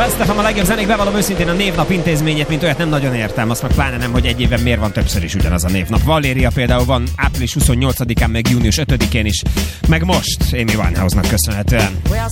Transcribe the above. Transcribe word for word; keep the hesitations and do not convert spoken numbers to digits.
Best ef em a legjobb zenék, bevallom őszintén a névnap intézményét, mint olyat nem nagyon értem, azt meg pláne nem, hogy egy éven miért van többször is ugyanaz a névnap. Valéria például van április huszonnyolcadikán, meg június ötödikén is, meg most Amy Winehouse-nak köszönhetően.